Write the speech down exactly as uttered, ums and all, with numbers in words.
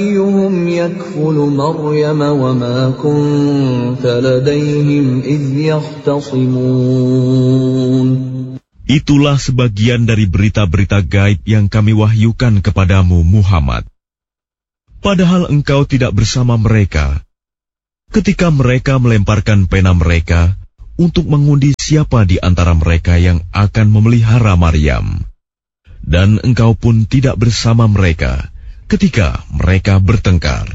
أَيُّهُمْ يَكْفُلُ مَرْيَمَ وَمَا كُنتَ لَدَيْهِمْ إِذْ يَخْتَصِمُونَ. Itulah sebagian dari berita-berita gaib yang kami wahyukan kepadamu, Muhammad. Padahal engkau tidak bersama mereka ketika mereka melemparkan pena mereka untuk mengundi siapa di antara mereka yang akan memelihara Maryam. Dan engkau pun tidak bersama mereka ketika mereka bertengkar.